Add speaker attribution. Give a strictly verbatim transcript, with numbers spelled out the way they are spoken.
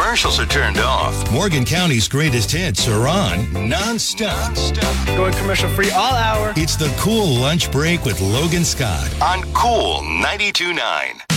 Speaker 1: commercials are turned off. Morgan County's greatest hits are on nonstop.
Speaker 2: Going commercial free all hour.
Speaker 1: It's the Cool Lunch Break with Logan Scott on Cool ninety-two point nine.